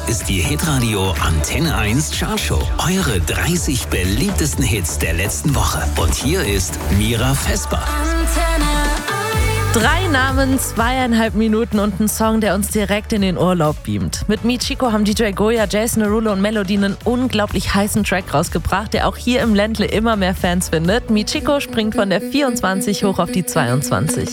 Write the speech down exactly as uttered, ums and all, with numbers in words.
ist die Hitradio Antenne eins Chartshow. Eure dreißig beliebtesten Hits der letzten Woche. Und hier ist Mira Vesper. Drei Namen, zweieinhalb Minuten und ein Song, der uns direkt in den Urlaub beamt. Mit Michiko haben D J Goya, Jason Derulo und Melody einen unglaublich heißen Track rausgebracht, der auch hier im Ländle immer mehr Fans findet. Michiko springt von der vierundzwanzig hoch auf die zweiundzwanzig.